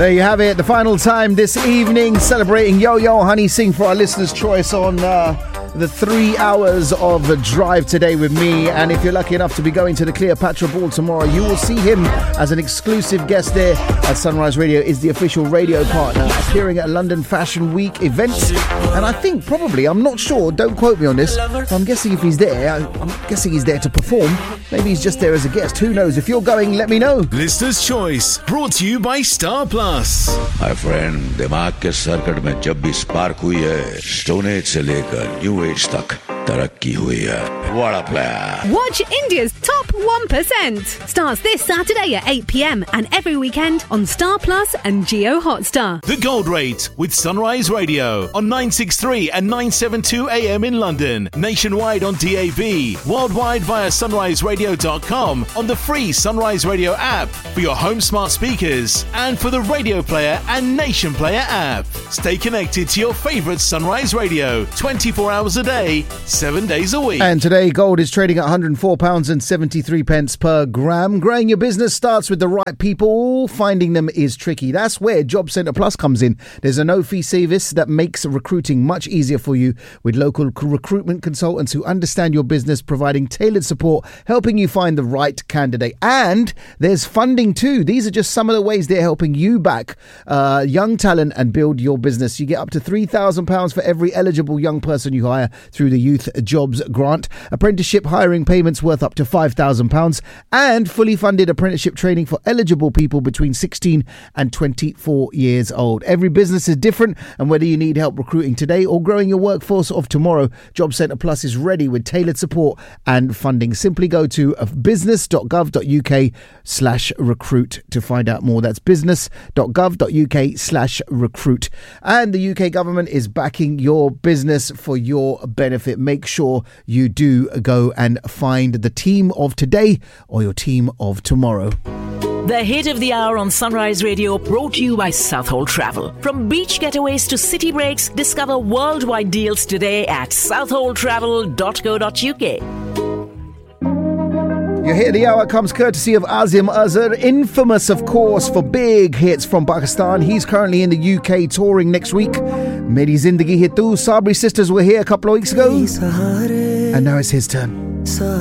There you have it, the final time this evening, celebrating Yo Yo Honey Sing for our listeners' choice on the 3 hours of drive today with me. And if you're lucky enough to be going to the Cleopatra Ball tomorrow, you will see him as an exclusive guest there, as Sunrise Radio is the official radio partner, appearing at a London Fashion Week event. And I think probably, I'm not sure, don't quote me on this, but I'm guessing if he's there, I'm guessing he's there to perform. Maybe he's just there as a guest, who knows? If you're going, let me know. Listener's Choice, brought to you by Star Plus. My friend, दिमाग के circuit में जब भी spark हुई है, stone age से लेकर new age तक तरक्की हुई है. What a player. Watch India's top 1%. Starts this Saturday at 8 p.m. and every weekend on Star Plus and Jio Hotstar. The Gold Rate with Sunrise Radio on 963 and 972 AM in London, nationwide on DAB, worldwide via sunriseradio.com, on the free Sunrise Radio app for your home smart speakers and for the Radio Player and Nation Player app. Stay connected to your favourite Sunrise Radio 24 hours a day, 7 days a week. And today gold is trading at £104.73 per gram. Growing your business starts with the right people. Finding them is tricky. That's where Job Centre Plus comes in. There's a no-fee service that makes recruiting much easier for you, with local recruitment consultants who understand your business, providing tailored support, helping you find the right candidate. And there's funding too. These are just some of the ways they're helping you back young talent and build your business. You get up to £3,000 for every eligible young person you hire through the Youth Jobs Grant. Apprenticeship hiring payments worth up to £5,000 and fully funded apprenticeship training for eligible people between 16 and 24 years old. Every business is different, and whether you need help recruiting today or growing your workforce of tomorrow, Job Centre Plus is ready with tailored support and funding. Simply go to business.gov.uk/recruit to find out more. That's business.gov.uk/recruit. And the UK government is backing your business for your benefit. Make sure you do go and find the team of today or your team of tomorrow. The hit of the hour on Sunrise Radio, brought to you by Southall Travel. From beach getaways to city breaks, discover worldwide deals today at southalltravel.co.uk. You hear the hour comes courtesy of Azim Azhar, infamous, of course, for big hits from Pakistan. He's currently in the UK touring next week. Meri Zindagi Hai Tu, Sabri Sisters were here a couple of weeks ago, and now it's his turn.